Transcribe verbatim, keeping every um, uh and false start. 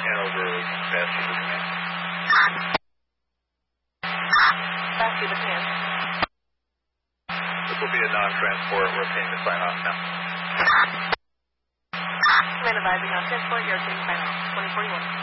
Hanover, fast to the command. Fast to the command. This will be a non-transport. We're obtaining the sign-off now. Command advising on transport. You're obtaining sign-off. twenty forty-one.